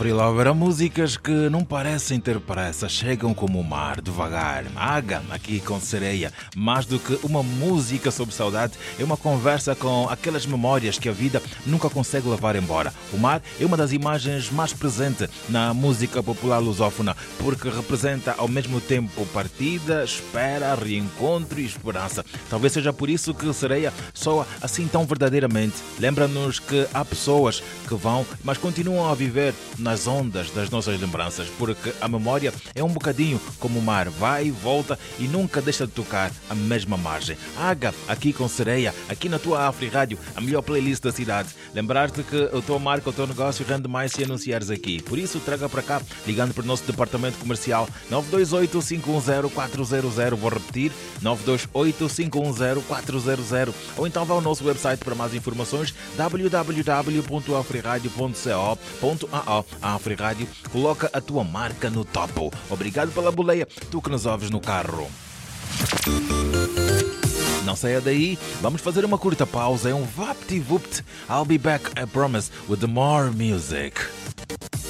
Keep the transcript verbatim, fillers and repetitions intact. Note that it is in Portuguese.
Freelover, há músicas que não parecem ter pressa, chegam como o mar, devagar. Aga, aqui com sereia. Mais do que uma música sobre saudade, é uma conversa com aquelas memórias que a vida nunca consegue levar embora. O mar é uma das imagens mais presentes na música popular lusófona, porque representa ao mesmo tempo partida, espera, reencontro e esperança. Talvez seja por isso que sereia soa assim tão verdadeiramente. Lembra-nos que há pessoas que vão, mas continuam a viver nas ondas das nossas lembranças, porque a memória é um bocadinho como o mar, vai e volta e nunca deixa de tocar a mesma margem. Aga, aqui com sereia, aqui na tua Afrirádio, a melhor playlist da cidade. Lembrar-te que a tua marca, o teu negócio rende mais se anunciares aqui. Por isso, traga para cá, ligando para o nosso departamento comercial nove dois oito, cinco um zero, quatro zero zero. Vou repetir, nove dois oito, cinco um zero, quatro zero zero. Ou então vá ao nosso website para mais informações, w w w ponto afrirádio ponto co ponto a o. A Afrirádio coloca a tua marca no topo. Obrigado pela boleia, tu que nos ouves no carro. Não saia daí, vamos fazer uma curta pausa. É um vapt-vupt. I'll be back, I promise, with the more music.